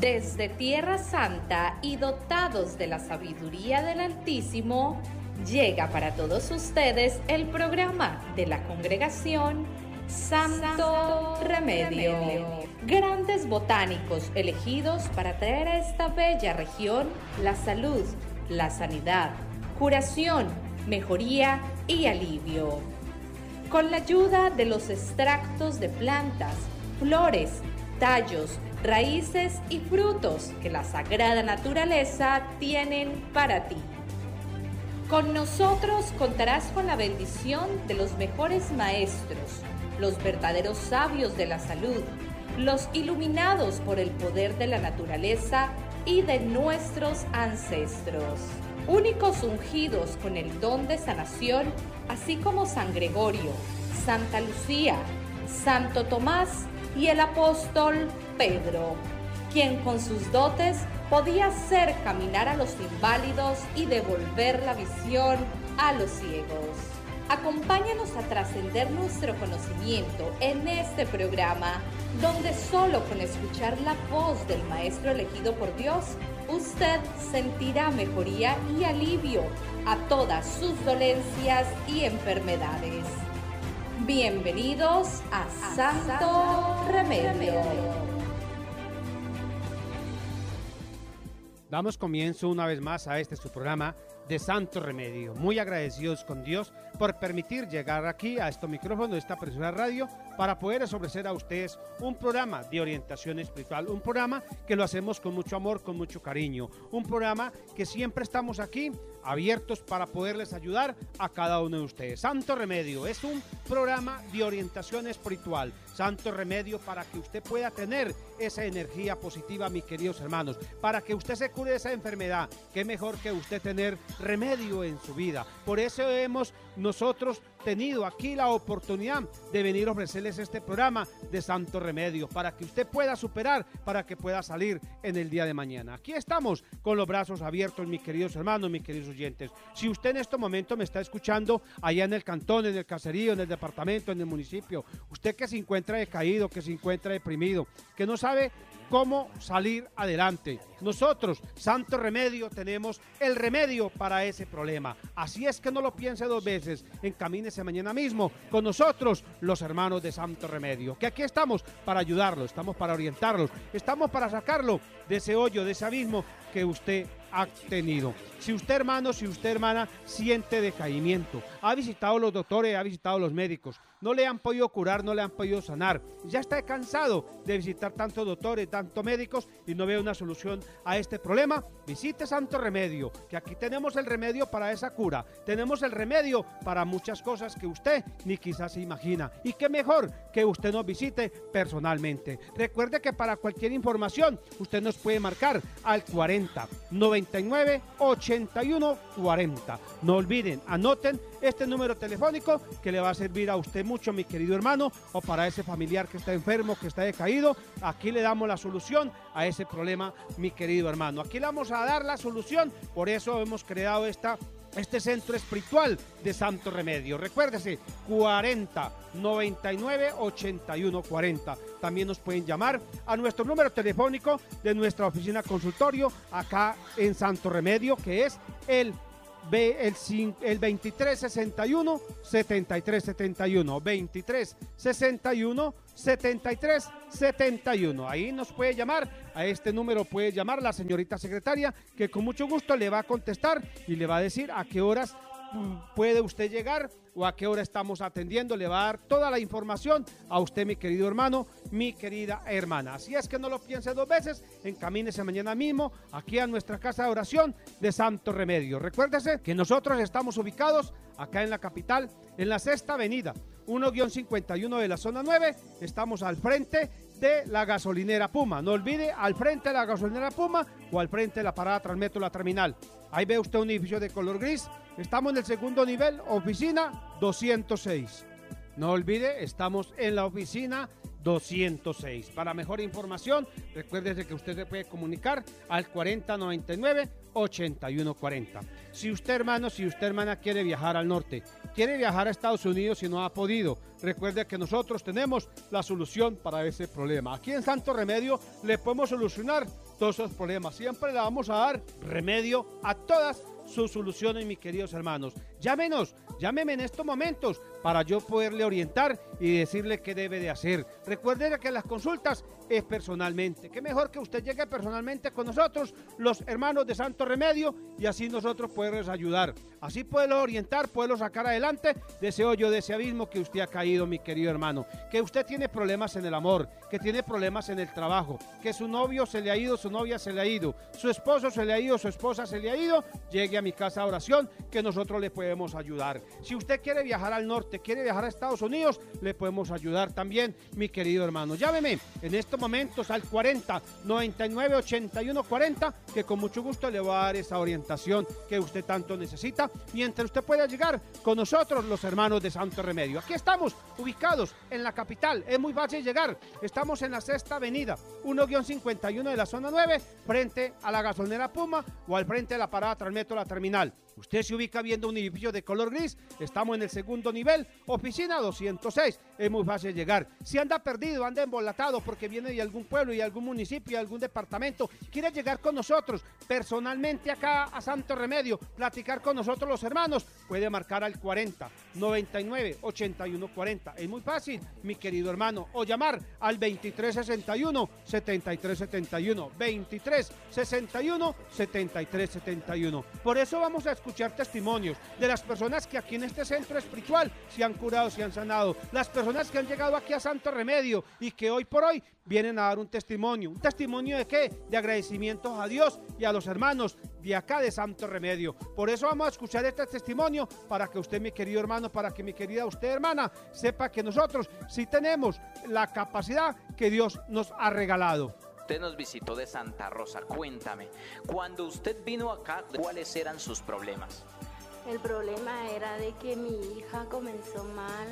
Desde Tierra Santa y dotados de la sabiduría del Altísimo, llega para todos ustedes el programa de la Congregación Santo Remedio. Grandes botánicos elegidos para traer a esta bella región la salud, la sanidad, curación, mejoría y alivio. Con la ayuda de los extractos de plantas, flores, tallos, raíces y frutos que la sagrada naturaleza tienen para ti. Con nosotros contarás con la bendición de los mejores maestros, los verdaderos sabios de la salud, los iluminados por el poder de la naturaleza y de nuestros ancestros. Únicos ungidos con el don de sanación, así como San Gregorio, Santa Lucía, Santo Tomás y el apóstol Pedro, quien con sus dotes podía hacer caminar a los inválidos y devolver la visión a los ciegos. Acompáñanos a trascender nuestro conocimiento en este programa, donde solo con escuchar la voz del Maestro elegido por Dios, usted sentirá mejoría y alivio a todas sus dolencias y enfermedades. Bienvenidos a Santo Remedio. Damos comienzo una vez más a su programa de Santo Remedio. Muy agradecidos con Dios por permitir llegar aquí a este micrófono de esta preciosa radio para poder ofrecer a ustedes un programa de orientación espiritual, un programa que lo hacemos con mucho amor, con mucho cariño, un programa que siempre estamos aquí abiertos para poderles ayudar a cada uno de ustedes. Santo Remedio es un programa de orientación espiritual, Santo Remedio para que usted pueda tener esa energía positiva, mis queridos hermanos, para que usted se cure de esa enfermedad. Qué mejor que usted tener remedio en su vida. Por eso hemos nosotros tenido aquí la oportunidad de venir a ofrecerles este programa de Santo Remedio para que usted pueda superar, para que pueda salir en el día de mañana. Aquí estamos con los brazos abiertos, mis queridos hermanos, mis queridos oyentes. Si usted en este momento me está escuchando allá en el cantón, en el caserío, en el departamento, en el municipio, usted que se encuentra decaído, que se encuentra deprimido, que no sabe cómo salir adelante, nosotros, Santo Remedio, tenemos el remedio para ese problema. Así es que no lo piense dos veces, encamínese mañana mismo con nosotros, los hermanos de Santo Remedio, que aquí estamos para ayudarlo, estamos para orientarlos, estamos para sacarlo de ese hoyo, de ese abismo que usted ha tenido. Si usted, hermano, si usted, hermana, siente decaimiento, ha visitado los doctores, ha visitado los médicos, no le han podido curar, no le han podido sanar, ya está cansado de visitar tantos doctores, tantos médicos y no ve una solución a este problema, visite Santo Remedio, que aquí tenemos el remedio para esa cura, tenemos el remedio para muchas cosas que usted ni quizás se imagina, y qué mejor que usted nos visite personalmente. Recuerde que para cualquier información usted nos puede marcar al 40 99 81 40. No olviden, anoten este número telefónico que le va a servir a usted mucho, mi querido hermano, o para ese familiar que está enfermo, que está decaído. Aquí le damos la solución a ese problema, mi querido hermano. Aquí le vamos a dar la solución, por eso hemos creado este centro espiritual de Santo Remedio. Recuérdese, 40 99 81 40. También nos pueden llamar a nuestro número telefónico de nuestra oficina consultorio acá en Santo Remedio, que es el 2361 7371, 2361 7371. Ahí nos puede llamar, a este número puede llamar la señorita secretaria, que con mucho gusto le va a contestar y le va a decir a qué horas puede usted llegar o a qué hora estamos atendiendo. Le va a dar toda la información a usted, mi querido hermano, mi querida hermana. Así es que no lo piense dos veces, encamínese mañana mismo aquí a nuestra casa de oración de Santo Remedio. Recuérdese que nosotros estamos ubicados acá en la capital, en la Sexta Avenida, 1-51 de la zona 9, estamos al frente de la gasolinera Puma. No olvide, al frente de la gasolinera Puma o al frente de la parada Transmetro, la terminal. Ahí ve usted un edificio de color gris. Estamos en el segundo nivel, oficina 206. No olvide, estamos en la oficina 206. Para mejor información, recuérdese que usted se puede comunicar al 4099 8140. Si usted, hermano, si usted, hermana, quiere viajar al norte, quiere viajar a Estados Unidos y no ha podido, recuerde que nosotros tenemos la solución para ese problema. Aquí en Santo Remedio le podemos solucionar todos esos problemas. Siempre le vamos a dar remedio a todas sus soluciones, mis queridos hermanos. Llámeme en estos momentos para yo poderle orientar y decirle qué debe de hacer. Recuerde que las consultas es personalmente. Qué mejor que usted llegue personalmente con nosotros, los hermanos de Santo Remedio, y así nosotros poderles ayudar. Así poderlos orientar, poderlos sacar adelante de ese hoyo, de ese abismo que usted ha caído, mi querido hermano. Que usted tiene problemas en el amor, que tiene problemas en el trabajo, que su novio se le ha ido, su novia se le ha ido, su esposo se le ha ido, su esposa se le ha ido. Llegue a mi casa de oración que nosotros le podemos ayudar. Si usted quiere viajar al norte, quiere viajar a Estados Unidos, le podemos ayudar también, mi querido hermano. Llámeme en estos momentos al 40 99 81 40, que con mucho gusto le va a dar esa orientación que usted tanto necesita, mientras usted pueda llegar con nosotros, los hermanos de Santo Remedio. Aquí estamos ubicados en la capital, es muy fácil llegar. Estamos en la Sexta Avenida 1-51 de la zona 9, frente a la gasolinera Puma o al frente de la parada Transmetro La Terminal. Usted se ubica viendo un edificio de color gris, estamos en el segundo nivel, oficina 206, es muy fácil llegar. Si anda perdido, anda embolatado porque viene de algún pueblo y algún municipio y algún departamento, quiere llegar con nosotros personalmente acá a Santo Remedio, platicar con nosotros los hermanos, puede marcar al 40 99 81 40, es muy fácil, mi querido hermano, o llamar al 2361 7371, 2361 7371. Por eso vamos a escuchar testimonios de las personas que aquí en este centro espiritual se han curado, se han sanado, las personas que han llegado aquí a Santo Remedio y que hoy por hoy vienen a dar un testimonio ¿de qué? De agradecimientos a Dios y a los hermanos de acá de Santo Remedio. Por eso vamos a escuchar este testimonio para que usted, mi querido hermano, para que mi querida usted, hermana, sepa que nosotros sí tenemos la capacidad que Dios nos ha regalado. Usted nos visitó de Santa Rosa, cuéntame, cuando usted vino acá, ¿cuáles eran sus problemas? El problema era de que mi hija comenzó mal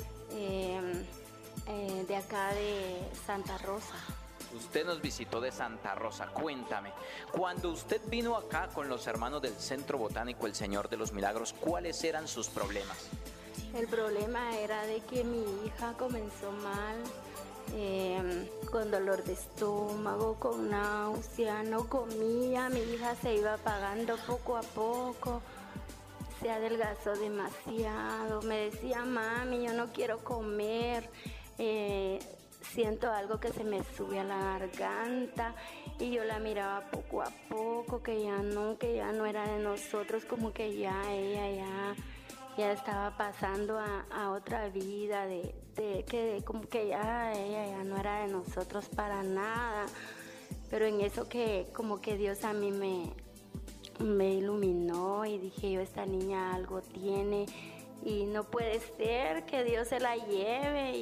de acá de Santa Rosa. Usted nos visitó de Santa Rosa, cuéntame, cuando usted vino acá con los hermanos del Centro Botánico El Señor de los Milagros, ¿cuáles eran sus problemas? El problema era de que mi hija comenzó mal, con dolor de estómago, con náusea, no comía, mi hija se iba apagando poco a poco, se adelgazó demasiado, me decía, mami, yo no quiero comer, siento algo que se me sube a la garganta, y yo la miraba poco a poco, que ya no era de nosotros, como que ya ella ya estaba pasando a otra vida, que como que ya ella ya no era de nosotros para nada. Pero en eso que como que Dios a mí me iluminó y dije yo, esta niña algo tiene y no puede ser que Dios se la lleve,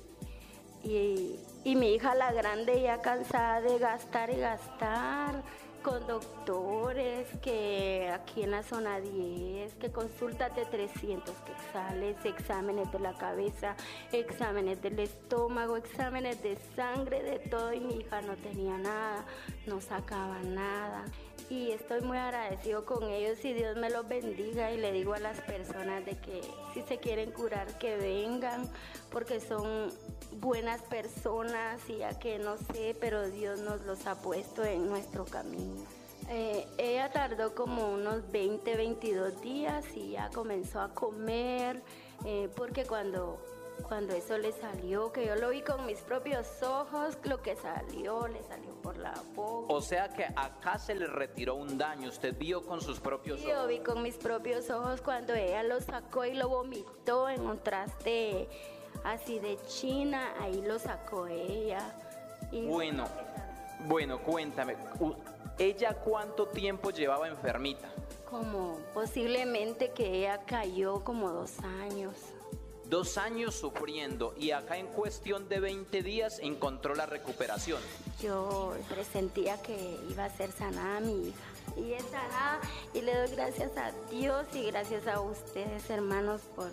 y mi hija la grande ya cansada de gastar y gastar con doctores, que aquí en la zona 10, que consúltate 300 quetzales, exámenes de la cabeza, exámenes del estómago, exámenes de sangre, de todo, y mi hija no tenía nada, no sacaba nada. Y estoy muy agradecido con ellos y Dios me los bendiga, y le digo a las personas de que si se quieren curar que vengan, porque son buenas personas, y ya que no sé, pero Dios nos los ha puesto en nuestro camino. Ella tardó como unos 22 días y ya comenzó a comer, porque cuando eso le salió, que yo lo vi con mis propios ojos, lo que salió, le salió por la boca. O sea que acá se le retiró un daño, usted vio con sus propios ojos. Yo vi con mis propios ojos cuando ella lo sacó y lo vomitó en un traste así de China, ahí lo sacó ella. Y bueno, cuéntame, ¿ella cuánto tiempo llevaba enfermita? Como posiblemente que ella cayó como 2 años. 2 años sufriendo, y acá en cuestión de 20 días encontró la recuperación. Yo presentía que iba a ser sanada mi hija, y es sanada, y le doy gracias a Dios y gracias a ustedes, hermanos, por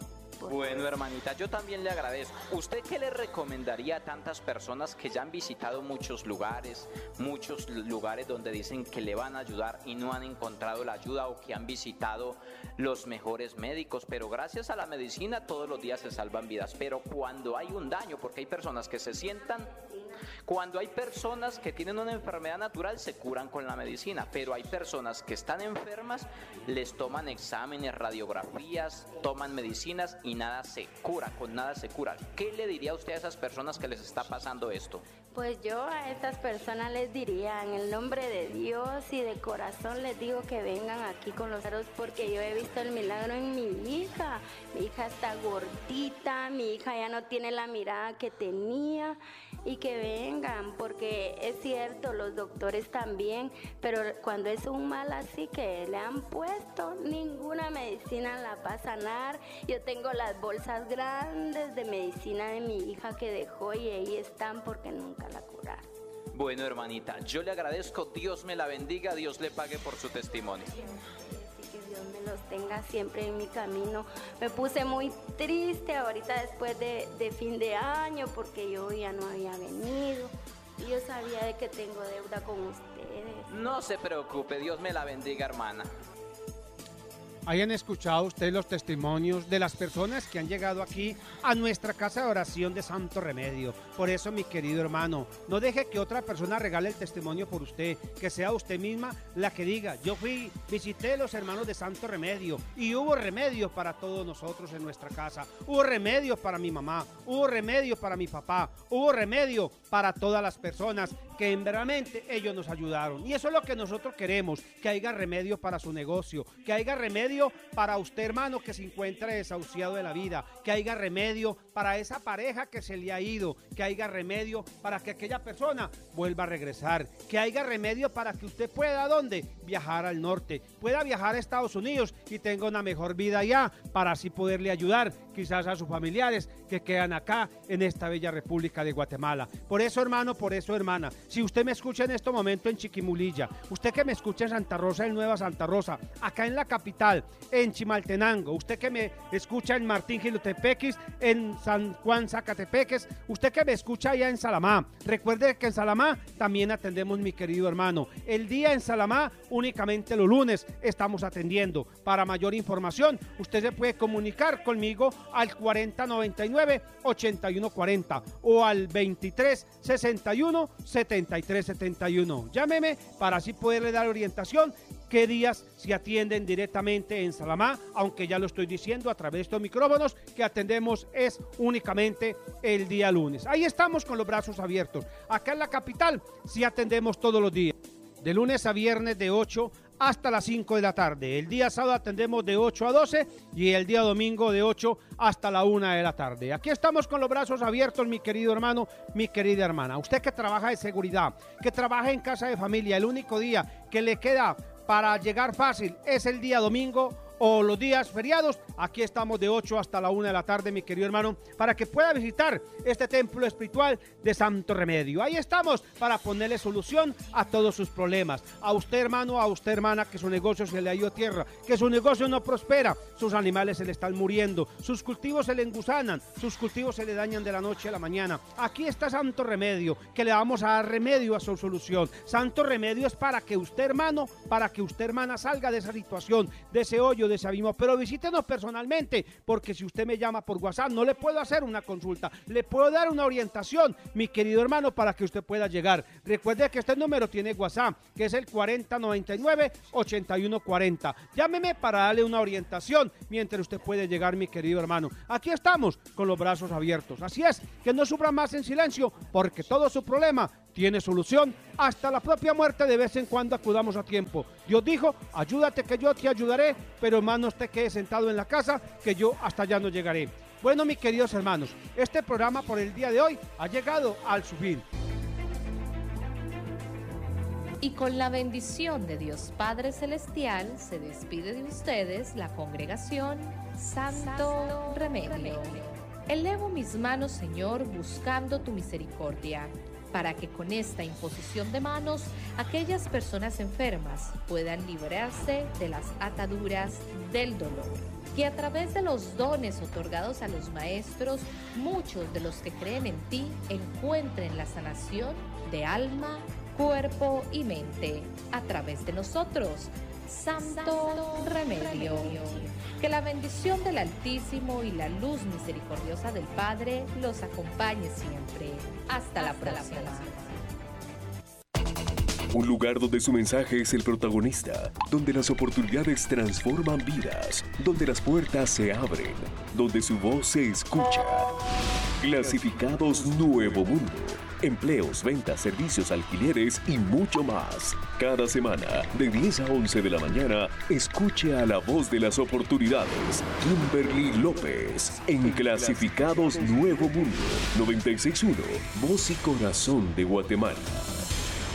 Bueno, hermanita, yo también le agradezco. ¿Usted qué le recomendaría a tantas personas que ya han visitado muchos lugares donde dicen que le van a ayudar y no han encontrado la ayuda, o que han visitado los mejores médicos, pero gracias a la medicina todos los días se salvan vidas? Pero cuando hay un daño, porque hay personas que se sientan, cuando hay personas que tienen una enfermedad natural se curan con la medicina, pero hay personas que están enfermas, les toman exámenes, radiografías, toman medicinas y nada se cura, con nada se cura. ¿Qué le diría usted a esas personas que les está pasando esto? Pues yo a estas personas les diría, en el nombre de Dios y de corazón les digo que vengan aquí con los aros, porque yo he visto el milagro en mi hija. Mi hija está gordita, mi hija ya no tiene la mirada que tenía, y que vengan, porque es cierto, los doctores también, pero cuando es un mal así que le han puesto, ninguna medicina la va a sanar. Yo tengo las bolsas grandes de medicina de mi hija que dejó y ahí están porque nunca la curaron. Bueno, hermanita, yo le agradezco, Dios me la bendiga, Dios le pague por su testimonio. Que Dios me los tenga siempre en mi camino. Me puse muy triste ahorita después de fin de año, porque yo ya no había venido. Y yo sabía de que tengo deuda con ustedes. No se preocupe, Dios me la bendiga, hermana. Hayan escuchado ustedes los testimonios de las personas que han llegado aquí a nuestra casa de oración de Santo Remedio. Por eso, mi querido hermano, no deje que otra persona regale el testimonio por usted, que sea usted misma la que diga: yo visité los hermanos de Santo Remedio y hubo remedios para todos nosotros en nuestra casa. Hubo remedios para mi mamá, hubo remedios para mi papá, hubo remedio para todas las personas que en verdaderamente ellos nos ayudaron. Y eso es lo que nosotros queremos, que haya remedio para su negocio, que haya remedio para usted, hermano, que se encuentra desahuciado de la vida, que haya remedio para esa pareja que se le ha ido, que haya remedio para que aquella persona vuelva a regresar, que haya remedio para que usted pueda, ¿dónde? Viajar al norte, pueda viajar a Estados Unidos y tenga una mejor vida allá, para así poderle ayudar quizás a sus familiares que quedan acá en esta bella República de Guatemala. Por eso, hermano, por eso, hermana, si usted me escucha en este momento en Chiquimulilla, usted que me escucha en Santa Rosa, en Nueva Santa Rosa, acá en la capital, en Chimaltenango, usted que me escucha en Martín Jilotepequis, en San Juan Zacatepeques, usted que me escucha allá en Salamá, recuerde que en Salamá también atendemos, mi querido hermano. El día en Salamá únicamente los lunes estamos atendiendo. Para mayor información, usted se puede comunicar conmigo al 4099-8140 o al 2361-7371. Llámeme para así poderle dar orientación qué días se atienden directamente en Salamá, aunque ya lo estoy diciendo a través de estos micrófonos, que atendemos es únicamente el día lunes. Ahí estamos con los brazos abiertos. Acá en la capital sí atendemos todos los días, de lunes a viernes de 8 hasta las 5 de la tarde. El día sábado atendemos de 8 a 12 y el día domingo de 8 hasta la 1 de la tarde. Aquí estamos con los brazos abiertos, mi querido hermano, mi querida hermana. Usted que trabaja de seguridad, que trabaja en casa de familia, el único día que le queda para llegar fácil es el día domingo o los días feriados. Aquí estamos de 8 hasta la 1 de la tarde, mi querido hermano, para que pueda visitar este templo espiritual de Santo Remedio. Ahí estamos para ponerle solución a todos sus problemas. A usted, hermano, a usted, hermana, que su negocio se le ha ido a tierra, que su negocio no prospera, sus animales se le están muriendo, sus cultivos se le engusanan, sus cultivos se le dañan de la noche a la mañana. Aquí está Santo Remedio, que le vamos a dar remedio a su solución. Santo Remedio es para que usted, hermano, para que usted, hermana, salga de esa situación, de ese hoyo, de ese abismo. Pero visítenos personalmente, porque si usted me llama por WhatsApp no le puedo hacer una consulta, le puedo dar una orientación, mi querido hermano, para que usted pueda llegar. Recuerde que este número tiene WhatsApp, que es el 4099-8140. Llámeme para darle una orientación mientras usted puede llegar, mi querido hermano. Aquí estamos con los brazos abiertos. Así es, que no sufra más en silencio, porque todo su problema tiene solución. Hasta la propia muerte de vez en cuando acudamos a tiempo. Dios dijo: ayúdate que yo te ayudaré, pero hermano, usted quede sentado en la casa, que yo hasta allá no llegaré. Bueno, mis queridos hermanos, este programa por el día de hoy ha llegado al su fin. Y con la bendición de Dios Padre Celestial se despide de ustedes la congregación Santo Remedio. Elevo mis manos, Señor, buscando tu misericordia, para que con esta imposición de manos aquellas personas enfermas puedan librarse de las ataduras del dolor. que a través de los dones otorgados a los maestros, muchos de los que creen en ti encuentren la sanación de alma, cuerpo y mente a través de nosotros. Santo Remedio. Que la bendición del Altísimo y la luz misericordiosa del Padre los acompañe siempre. Hasta la próxima. Un lugar donde su mensaje es el protagonista, donde las oportunidades transforman vidas, donde las puertas se abren, donde su voz se escucha. Clasificados Nuevo Mundo. Empleos, ventas, servicios, alquileres y mucho más. Cada semana, de 10 a 11 de la mañana, escuche a la voz de las oportunidades, Kimberly López, en Clasificados Nuevo Mundo, 96.1, Voz y Corazón de Guatemala.